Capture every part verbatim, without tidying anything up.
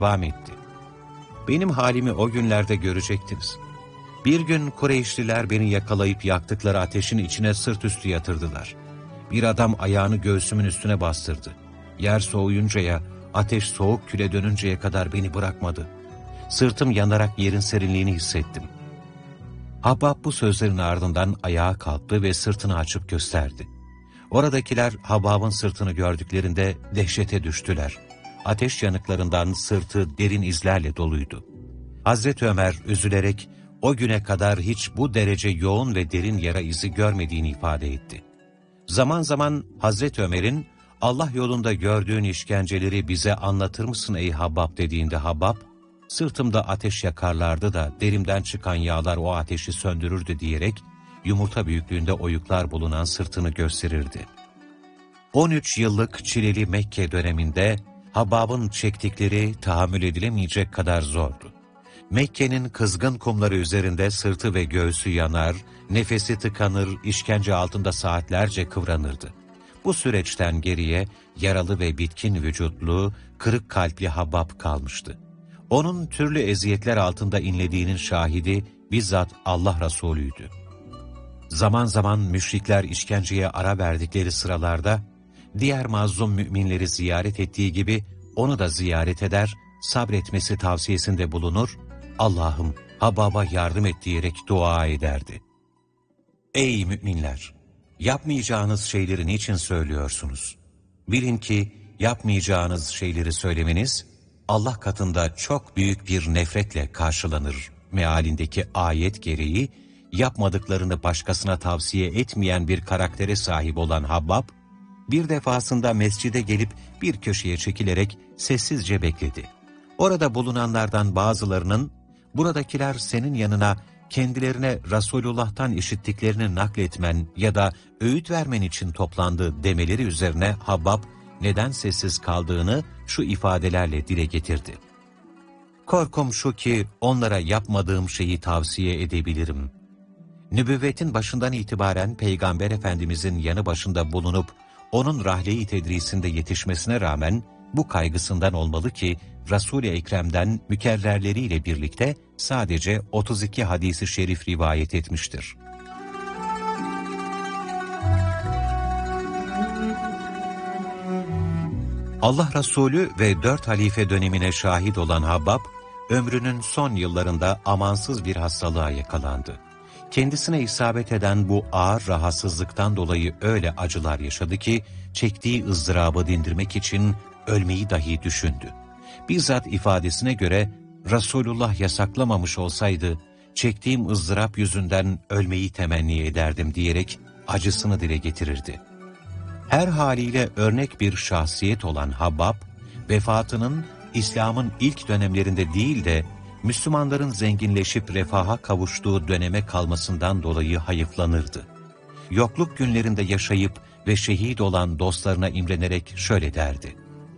devam etti. Benim halimi o günlerde görecektiniz. Bir gün Kureyşliler beni yakalayıp yaktıkları ateşin içine sırt üstü yatırdılar. Bir adam ayağını göğsümün üstüne bastırdı. Yer soğuyuncaya, ateş soğuk küle dönünceye kadar beni bırakmadı. Sırtım yanarak yerin serinliğini hissettim. Habbab bu sözlerin ardından ayağa kalktı ve sırtını açıp gösterdi. Oradakiler Habbab'ın sırtını gördüklerinde dehşete düştüler. Ateş yanıklarından sırtı derin izlerle doluydu. Hazreti Ömer üzülerek o güne kadar hiç bu derece yoğun ve derin yara izi görmediğini ifade etti. Zaman zaman Hazreti Ömer'in Allah yolunda gördüğün işkenceleri bize anlatır mısın ey Habbab dediğinde Habbab, sırtımda ateş yakarlardı da derimden çıkan yağlar o ateşi söndürürdü diyerek yumurta büyüklüğünde oyuklar bulunan sırtını gösterirdi. on üç yıllık çileli Mekke döneminde Habbab'ın çektikleri tahammül edilemeyecek kadar zordu. Mekke'nin kızgın kumları üzerinde sırtı ve göğsü yanar, nefesi tıkanır, işkence altında saatlerce kıvranırdı. Bu süreçten geriye yaralı ve bitkin vücutlu, kırık kalpli Habbab kalmıştı. Onun türlü eziyetler altında inlediğinin şahidi bizzat Allah Resulü'ydü. Zaman zaman müşrikler işkenceye ara verdikleri sıralarda, diğer mazlum müminleri ziyaret ettiği gibi onu da ziyaret eder, sabretmesi tavsiyesinde bulunur, Allah'ım Habbab'a yardım et diyerek dua ederdi. Ey müminler! Yapmayacağınız şeyleri niçin söylüyorsunuz? Bilin ki yapmayacağınız şeyleri söylemeniz, Allah katında çok büyük bir nefretle karşılanır mealindeki ayet gereği, yapmadıklarını başkasına tavsiye etmeyen bir karaktere sahip olan Habbab, bir defasında mescide gelip bir köşeye çekilerek sessizce bekledi. Orada bulunanlardan bazılarının, buradakiler senin yanına kendilerine Resulullah'tan işittiklerini nakletmen ya da öğüt vermen için toplandı demeleri üzerine Habbab neden sessiz kaldığını şu ifadelerle dile getirdi. Korkum şu ki onlara yapmadığım şeyi tavsiye edebilirim. Nübüvvetin başından itibaren Peygamber Efendimizin yanı başında bulunup onun rahle-i tedrisinde yetişmesine rağmen bu kaygısından olmalı ki Resul-i Ekrem'den mükerrerleriyle birlikte sadece otuz iki hadis-i şerif rivayet etmiştir. Allah Resulü ve dört halife dönemine şahit olan Habbab, ömrünün son yıllarında amansız bir hastalığa yakalandı. Kendisine isabet eden bu ağır rahatsızlıktan dolayı öyle acılar yaşadı ki, çektiği ızdırabı dindirmek için ölmeyi dahi düşündü. Bizzat ifadesine göre, Resulullah yasaklamamış olsaydı, çektiğim ızdırap yüzünden ölmeyi temenni ederdim diyerek acısını dile getirirdi. Her haliyle örnek bir şahsiyet olan Habbab, vefatının İslam'ın ilk dönemlerinde değil de Müslümanların zenginleşip refaha kavuştuğu döneme kalmasından dolayı hayıflanırdı. Yokluk günlerinde yaşayıp ve şehit olan dostlarına imrenerek şöyle derdi: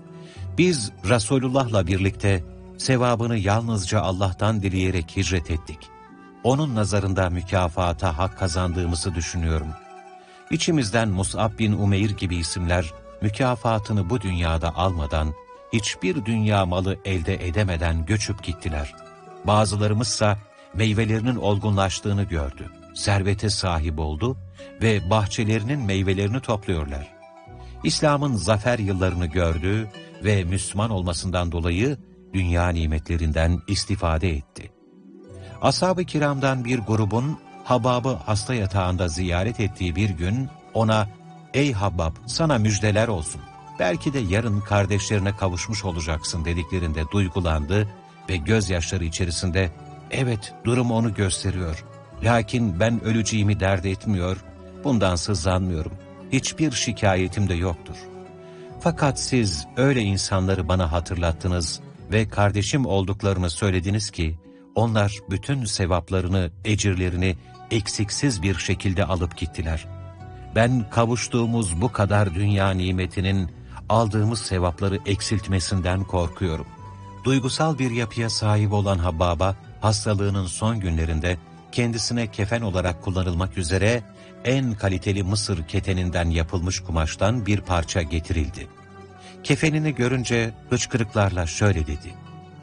Biz Resulullah'la birlikte sevabını yalnızca Allah'tan dileyerek hicret ettik. Onun nazarında mükafata hak kazandığımızı düşünüyorum. İçimizden Mus'ab bin Umeyr gibi isimler mükafatını bu dünyada almadan, hiçbir dünya malı elde edemeden göçüp gittiler. Bazılarımızsa meyvelerinin olgunlaştığını gördü, servete sahip oldu ve bahçelerinin meyvelerini topluyorlar. İslam'ın zafer yıllarını gördü ve Müslüman olmasından dolayı dünya nimetlerinden istifade etti. Ashab-ı kiramdan bir grubun Habbab'ı hasta yatağında ziyaret ettiği bir gün ona, ''Ey Habbab, sana müjdeler olsun. Belki de yarın kardeşlerine kavuşmuş olacaksın.'' dediklerinde duygulandı ve gözyaşları içerisinde, ''Evet, durum onu gösteriyor. Lakin ben öleceğimi dert etmiyor, bundan sızlanmıyorum. Hiçbir şikayetim de yoktur. Fakat siz öyle insanları bana hatırlattınız ve kardeşim olduklarını söylediniz ki, onlar bütün sevaplarını, ecirlerini eksiksiz bir şekilde alıp gittiler. Ben kavuştuğumuz bu kadar dünya nimetinin aldığımız sevapları eksiltmesinden korkuyorum.'' Duygusal bir yapıya sahip olan Habbab'a hastalığının son günlerinde kendisine kefen olarak kullanılmak üzere en kaliteli Mısır keteninden yapılmış kumaştan bir parça getirildi. Kefenini görünce hıçkırıklarla şöyle dedi: